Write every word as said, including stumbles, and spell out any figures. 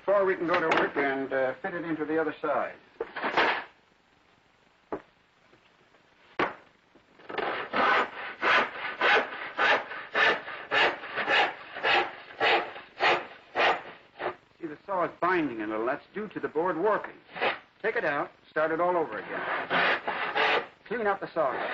before we can go to work and uh, fit it into the other side. See, the saw is binding a little. That's due to the board working. Take it out, start it all over again. Clean up the saw.